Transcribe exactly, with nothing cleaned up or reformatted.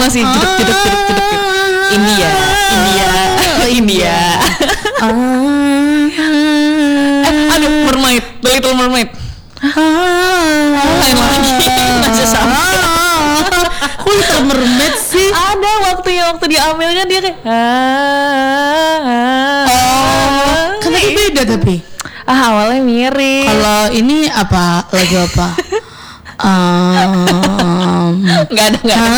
masih jeduk jeduk jeduk jeduk gitu. India, India, oh India. eh, aduh, Mermaid, The Little Mermaid. Lain lagi, masih sama. Kok Little Mermaid sih? Ada waktu ya waktu di Amel kan dia kayak. Oh, kan tadi beda tapi. Ah, awalnya mirip. Kalau ini apa lagu apa? Um, Nggak ada, nggak ada.